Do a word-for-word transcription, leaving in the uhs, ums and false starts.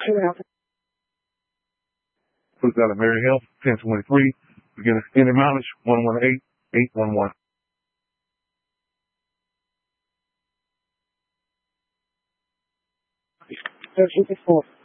Puts out of Mary Hill, ten twenty-three. Begin extended mileage, one one eight, eight one one. thirteen fifty-four.